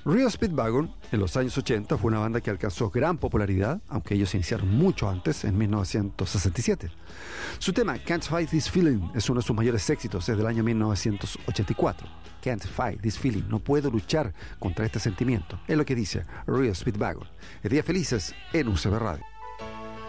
Real Speedwagon en los años 80 fue una banda que alcanzó gran popularidad, aunque ellos se iniciaron mucho antes, en 1967. Su tema Can't Fight This Feeling es uno de sus mayores éxitos desde el año 1984. Can't Fight This Feeling, no puedo luchar contra este sentimiento, es lo que dice Real Speedwagon. Días felices en UCB Radio.